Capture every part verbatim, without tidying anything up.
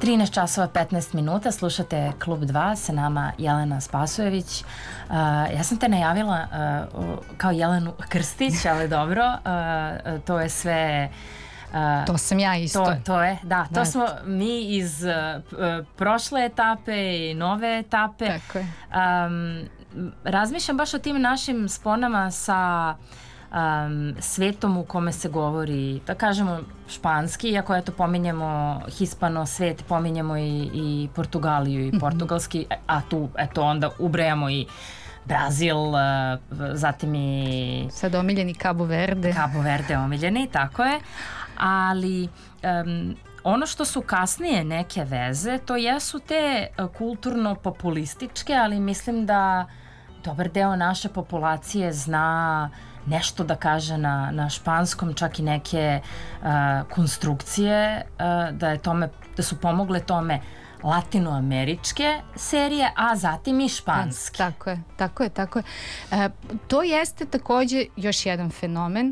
trinaest časova petnaest minuta, slušate Klub dva, sa nama Jelena Spasojević. Uh, ja sam te najavila uh, kao Jelenu Krstić, ali dobro, uh, to je sve... Uh, to sam ja isto. To, to je, da, to da. smo mi iz uh, prošle etape i nove etape. Tako je. Um, razmišljam baš o tim našim sponama sa um, svetom u kome se govori, da kažemo, španski, iako eto pominjemo hispano svet, pominjemo i, i Portugaliju i mm-hmm. portugalski, a tu eto onda ubrajamo i Brazil, zatim i... Sad omiljeni Cabo Verde. Cabo Verde omiljeni, tako je. Ali um, ono što su kasnije neke veze, to jesu te kulturno-populističke, ali mislim da dobar deo naše populacije zna nešto da kaže na, na španskom, čak i neke uh, konstrukcije, uh, da, je tome, da su pomogle tome latinoameričke serije, a zatim i španske. Tako je, tako je, tako je. E, to jeste takođe još jedan fenomen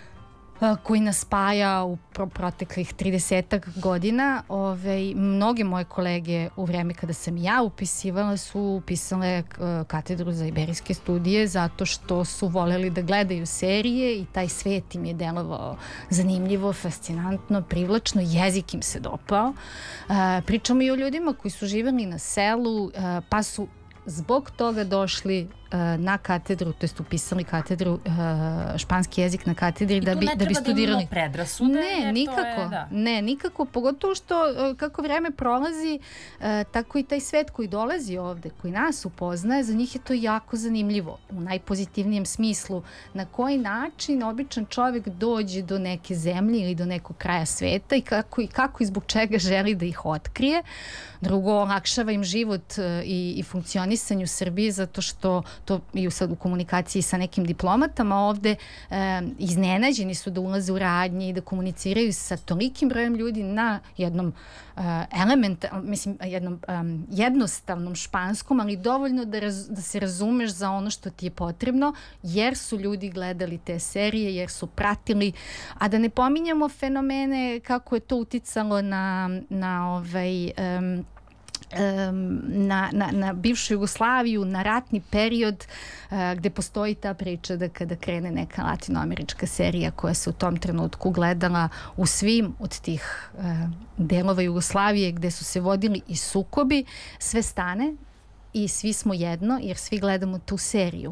e, koji nas spaja u pro proteklih tridesetak godina. Ove, mnoge moje kolege u vreme kada sam ja upisivala su upisale e, katedru za iberijske studije zato što su voleli da gledaju serije i taj svet im je delovao zanimljivo, fascinantno, privlačno, jezik im se dopao. E, pričamo i o ljudima koji su živeli na selu, e, pa su zbog toga došli uh, na katedru, to jest upisali katedru, uh, španski jezik na katedri da bi, da bi studirali. I tu ne treba da imamo predrasude. Ne, nikako. Je, da. Ne, nikako. Pogotovo što uh, kako vreme prolazi, uh, tako i taj svet koji dolazi ovde, koji nas upoznaje, za njih je to jako zanimljivo. U najpozitivnijem smislu. Na koji način običan čovjek dođe do neke zemlje ili do nekog kraja sveta i kako i, kako i zbog čega želi da ih otkrije. Drugo, olakšava im život uh, i, i funkcionisanje u Srbiji zato što to i sad u komunikaciji sa nekim diplomatama ovde e, iznenađeni su da ulaze u radnje i da komuniciraju sa tolikim brojem ljudi na jednom e, element, mislim, jednom um, jednostavnom španskom, ali dovoljno da, raz, da se razumeš za ono što ti je potrebno, jer su ljudi gledali te serije, jer su pratili, a da ne pominjamo fenomene kako je to uticalo na, na ovaj... Um, Na, na, na bivšu Jugoslaviju, na ratni period uh, gde postoji ta priča da kada krene neka latinoamerička serija koja se u tom trenutku gledala u svim od tih uh, delova Jugoslavije gde su se vodili i sukobi, sve stane i svi smo jedno jer svi gledamo tu seriju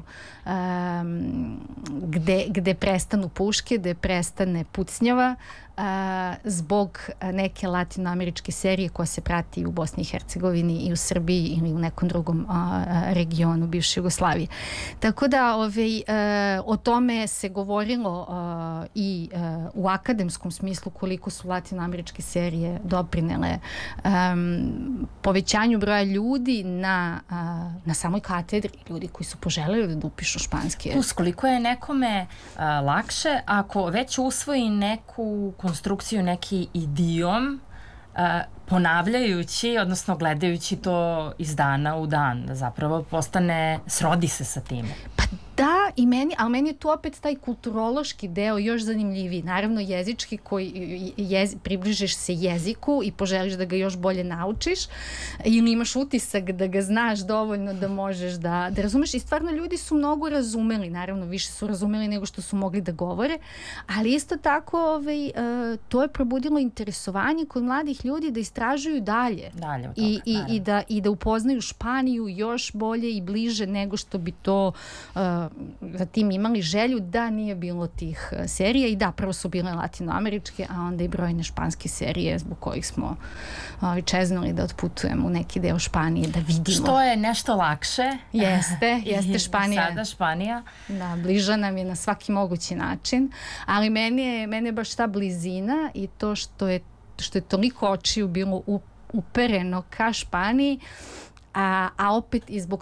um, gde, gde prestanu puške, gde prestane pucnjava uh, zbog neke latinoameričke serije koja se prati u Bosni i Hercegovini i u Srbiji ili u nekom drugom uh, regionu bivše Jugoslavije. Tako da ovaj, uh, o tome se govorilo uh, i uh, u akademskom smislu koliko su latinoameričke serije doprinele um, povećanju broja ljudi na A, na samoj katedri, ljudi koji su poželjeli da upišu španski. Plus, koliko je nekome a, lakše ako već usvoji neku konstrukciju, neki idiom, a, ponavljajući, odnosno gledajući to iz dana u dan, da zapravo postane, srodi se sa time. Pa da, i meni, ali meni je tu opet taj kulturološki deo još zanimljiviji. Naravno jezički koji jezi, približiš se jeziku i poželiš da ga još bolje naučiš ili imaš utisak da ga znaš dovoljno da možeš da, da razumeš i stvarno ljudi su mnogo razumeli, naravno više su razumeli nego što su mogli da govore, ali isto tako ovaj, uh, to je probudilo interesovanje kod mladih ljudi da istražuju dalje, dalje toga, I, i, i, da, i da upoznaju Španiju još bolje i bliže nego što bi to uh, za tim imali želju da nije bilo tih uh, serija i da, prvo su bile latinoameričke, a onda i brojne španske serije zbog kojih smo uh, čeznuli da otputujemo u neki deo Španije da vidimo. Što je nešto lakše. Jeste, jeste Španija. Sada Španija. Da, bliža nam je na svaki mogući način, ali meni je, meni je baš ta blizina i to što je što je toliko očiju bilo upereno ka Španiji, a, a opet i zbog tog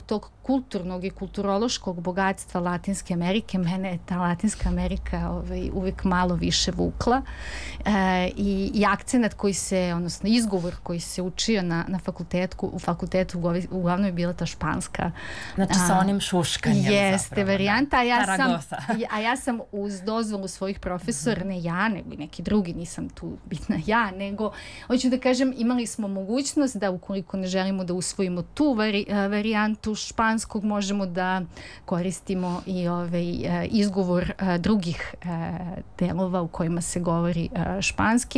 kulturnog i kulturološkog bogatstva Latinske Amerike. Mene je ta Latinska Amerika ovaj, uvijek malo više vukla e, i, i akcenat koji se, odnosno izgovor koji se učio na, na fakultetu, u fakultetu uglavnom je bila ta španska. Znači sa onim šuškanjem. Jeste, varijanta, a ja, sam, Saragosa. a ja sam uz dozvolu svojih profesora, ne ja, nego i neki drugi, nisam tu bitna ja, nego, hoću da kažem, imali smo mogućnost da ukoliko ne želimo da usvojimo tu vari, varijantu španskog, možemo da koristimo i ovaj izgovor drugih delova u kojima se govori španski.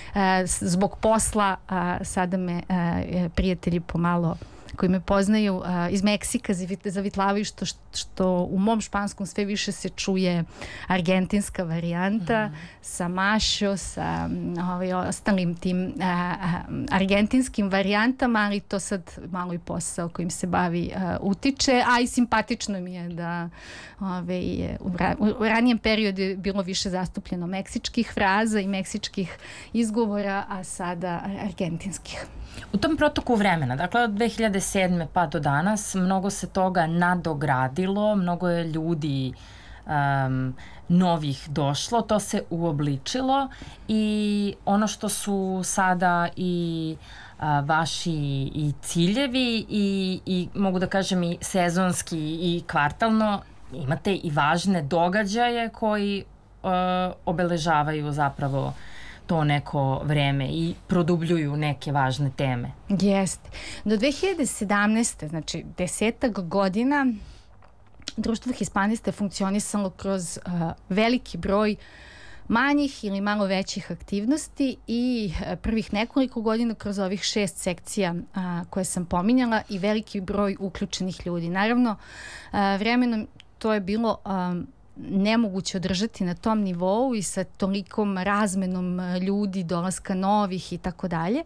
Zbog posla sada me prijatelji pomalo koji me poznaju uh, iz Meksika zavitlavaju što, što u mom španskom sve više se čuje argentinska varijanta mm. sa mašo, sa ovaj, ostalim tim uh, argentinskim varijantama, ali to sad malo i posao kojim se bavi uh, utiče, a i simpatično mi je da ovaj, u, ra, u ranijem periodu je bilo više zastupljeno meksičkih fraza i meksičkih izgovora, a sada argentinskih. U tom protoku vremena, dakle od dve hiljade sedme pa do danas, mnogo se toga nadogradilo, mnogo je ljudi um, novih došlo, to se uobličilo i ono što su sada i a, vaši i ciljevi i, i mogu da kažem i sezonski i kvartalno, imate i važne događaje koji uh, obeležavaju zapravo to neko vreme i produbljuju neke važne teme. Jeste. Do dve hiljade sedamnaeste, znači desetak godina, Društvo Hispanista je funkcionisalo kroz uh, veliki broj manjih ili malo većih aktivnosti i uh, prvih nekoliko godina kroz ovih šest sekcija uh, koje sam pominjala i veliki broj uključenih ljudi. Naravno, uh, vremenom to je bilo um, nemoguće održati na tom nivou i sa tolikom razmenom ljudi, dolaska novih i tako dalje.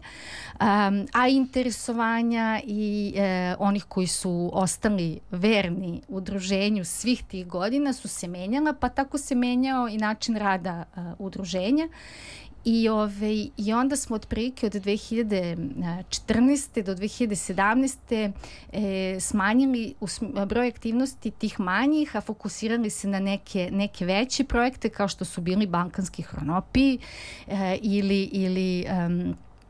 A interesovanja i e, onih koji su ostali verni udruženju svih tih godina su se menjala, pa tako se menjao i način rada e, udruženja. I, ove, I onda smo otprilike od dve hiljade četrnaeste do dve hiljade sedamnaeste e, smanjili broj aktivnosti tih manjih, a fokusirali se na neke, neke veće projekte kao što su bili Balkanski hronopiji e, ili, ili um,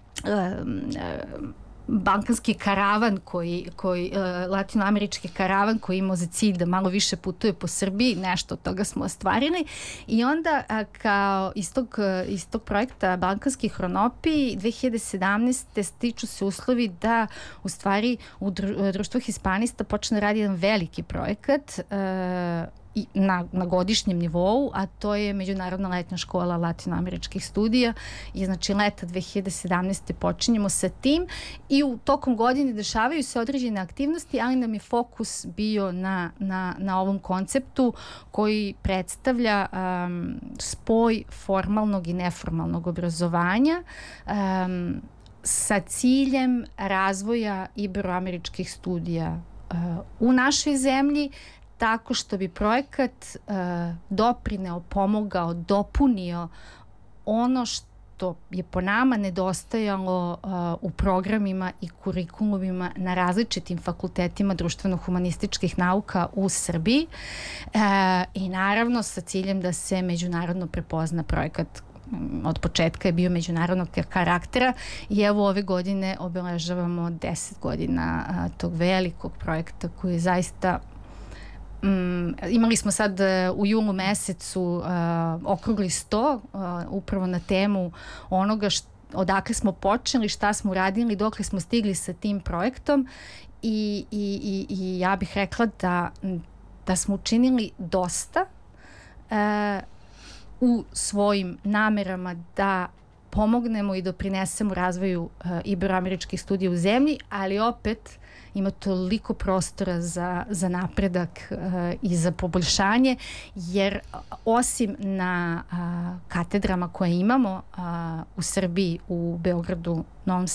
um, balkanski karavan koji, koji uh, latinoamerički karavan koji imao za cilj da malo više putuje po Srbiji, nešto od toga smo ostvarili i onda uh, kao iz tog, uh, iz tog projekta Balkanski hronopiji dve hiljade sedamnaeste stiču se uslovi da u stvari u dru, Društvo Hispanista počne raditi jedan veliki projekat uh, i na, na godišnjem nivou, a to je Međunarodna letnja škola latinoameričkih studija i znači leta dve hiljade sedamnaeste počinjemo sa tim i u tokom godine dešavaju se određene aktivnosti, ali nam je fokus bio na, na, na ovom konceptu koji predstavlja um, spoj formalnog i neformalnog obrazovanja um, sa ciljem razvoja iberoameričkih studija uh, u našoj zemlji, tako što bi projekat uh, doprineo, pomogao, dopunio ono što je po nama nedostajalo uh, u programima i kurikulumima na različitim fakultetima društveno-humanističkih nauka u Srbiji uh, i naravno sa ciljem da se međunarodno prepozna projekat. Od početka je bio međunarodnog karaktera i evo ove godine obeležavamo deset godina uh, tog velikog projekta koji je zaista Um, imali smo sad uh, u julu mesecu uh, okrugli sto uh, upravo na temu onoga št, odakle smo počeli, šta smo radili, dokle smo stigli sa tim projektom i, i, i, i ja bih rekla da, da smo učinili dosta uh, u svojim namerama da pomognemo i doprinesemo razvoju uh, iberoameričkih studija u zemlji, ali opet ima toliko prostora za, za napredak uh, i za poboljšanje, jer osim na uh, katedrama koje imamo uh, u Srbiji, u Beogradu, Novom